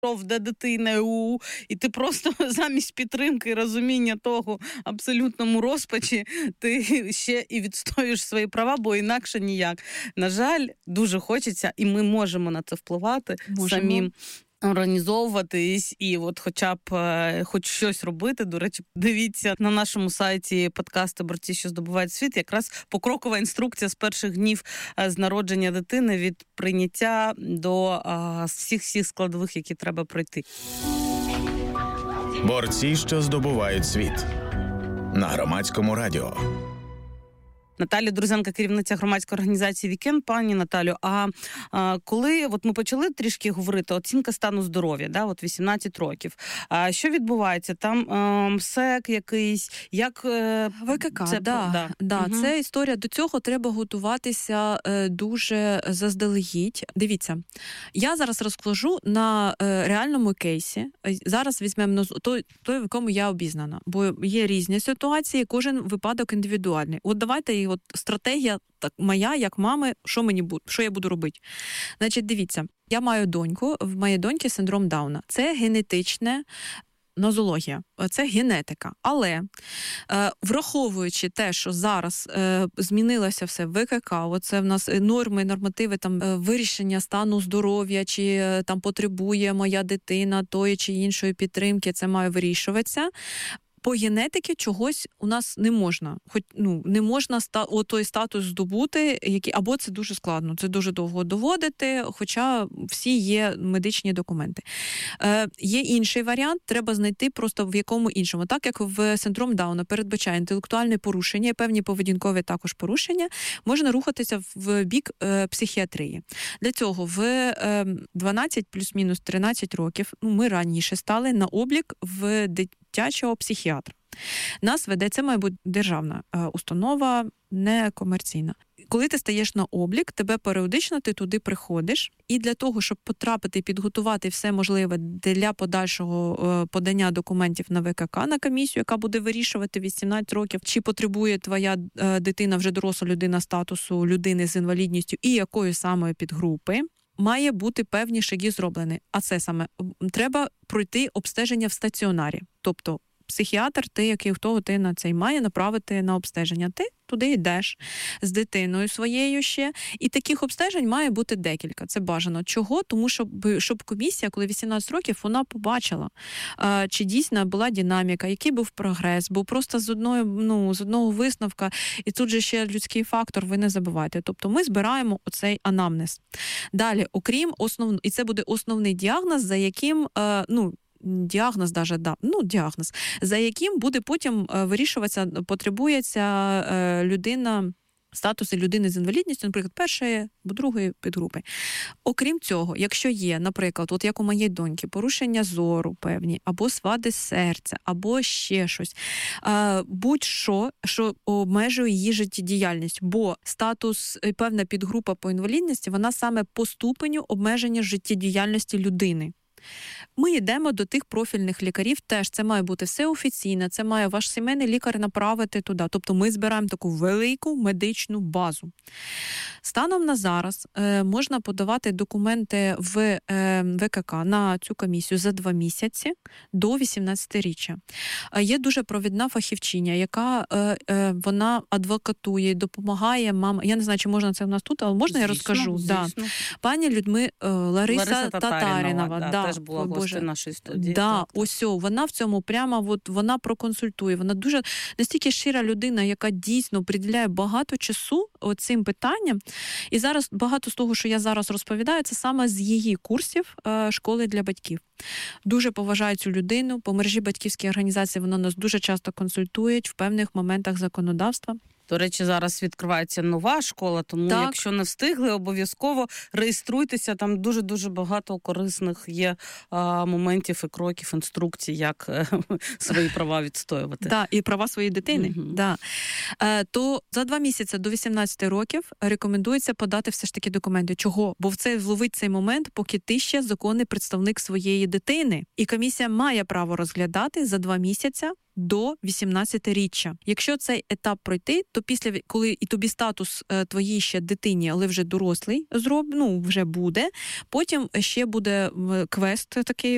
де дитина, і ти просто замість підтримки і розуміння того абсолютному розпачі, ти ще і відстоюєш свої права, бо інакше ніяк. На жаль, дуже хочеться, і ми можемо на це впливати самим. Організовуватись і от хоча б хоч щось робити. До речі, дивіться на нашому сайті подкасту «Борці, що здобувають світ», якраз покрокова інструкція з перших днів з народження дитини від прийняття до всіх складових, які треба пройти. Борці, що здобувають світ. На Громадському радіо. Наталя Друзенко, керівниця громадської організації «Вікенд». Пані Наталю, коли от ми почали трішки говорити, оцінка стану здоров'я, да, от 18 років, що відбувається? Там МСЕК якийсь, як... ВКК, це історія. До цього треба готуватися дуже заздалегідь. Дивіться, я зараз розкажу на реальному кейсі. Зараз візьмемо той, в якому я обізнана, бо є різні ситуації, кожен випадок індивідуальний. От давайте от стратегія так моя, як мами, що я буду робити. Значить, дивіться, я маю доньку, в моїй доньки синдром Дауна. Це генетичне нозологія, це генетика. Але враховуючи те, що зараз змінилося все в ВКК, оце в нас норми, нормативи, там вирішення стану здоров'я, чи там потребує моя дитина тої чи іншої підтримки, це має вирішуватися. По генетиці чогось у нас не можна. Не можна той статус здобути, або це дуже складно, це дуже довго доводити, хоча всі є медичні документи. Є інший варіант, треба знайти просто в якому іншому. Так як в синдром Дауна передбачає інтелектуальне порушення і певні поведінкові також порушення, можна рухатися в бік психіатрії. Для цього в 12 плюс-мінус 13 років, ми раніше стали на облік в дитячого психіатра. Нас веде, це має бути державна установа, не комерційна. Коли ти стаєш на облік, тебе періодично, ти туди приходиш, і для того, щоб потрапити і підготувати все можливе для подальшого подання документів на ВКК, на комісію, яка буде вирішувати 18 років, чи потребує твоя дитина, вже доросла людина, статусу людини з інвалідністю і якої самої підгрупи, має бути певні шаги зроблені. А це саме, треба пройти обстеження в стаціонарі. Тобто психіатр, хто ти на цей має направити на обстеження. Ти туди йдеш з дитиною своєю ще. І таких обстежень має бути декілька. Це бажано. Чого? Тому щоб комісія, коли 18 років, вона побачила, чи дійсно була динаміка, який був прогрес, бо просто з одного висновка, і тут же ще людський фактор, ви не забувайте. Тобто ми збираємо оцей анамнез. Далі, окрім і це буде основний діагноз, за яким, діагноз, за яким буде потім вирішуватися, потребується людина, статуси людини з інвалідністю, наприклад, першої або другої підгрупи. Окрім цього, якщо є, наприклад, от як у моєї доньки, порушення зору певні, або свади серця, або ще щось, будь-що, що обмежує її життєдіяльність, бо статус, певна підгрупа по інвалідності, вона саме по ступеню обмеження життєдіяльності людини. Ми йдемо до тих профільних лікарів, теж це має бути все офіційно, це має ваш сімейний лікар направити туди. Тобто ми збираємо таку велику медичну базу. Станом на зараз можна подавати документи в ВКК на цю комісію за 2 місяці до 18-річчя. Є дуже провідна фахівчиня, яка вона адвокатує, допомагає мамам. Я не знаю, чи можна це в нас тут, але можна я розкажу? Звісно. Да. Пані Лариса Татарінова. Теж була гостею нашої студії. Ось вона в цьому прямо, вона проконсультує. Вона дуже настільки щира людина, яка дійсно приділяє багато часу цим питанням. І зараз багато з того, що я зараз розповідаю, це саме з її курсів школи для батьків. Дуже поважаю цю людину. По мережі батьківських організацій вона нас дуже часто консультує в певних моментах законодавства. До речі, зараз відкривається нова школа, тому якщо не встигли, обов'язково реєструйтеся. Там дуже-дуже багато корисних є моментів і кроків, інструкцій, як свої права відстоювати. Так, і права своєї дитини. То за 2 місяці до 18 років рекомендується подати все ж таки документи. Чого? Бо вловить цей момент, поки ти ще законний представник своєї дитини. І комісія має право розглядати за 2 місяці до 18-річчя. Якщо цей етап пройти, то коли і тобі статус твоїй ще дитині, але вже дорослий, вже буде, потім ще буде квест такий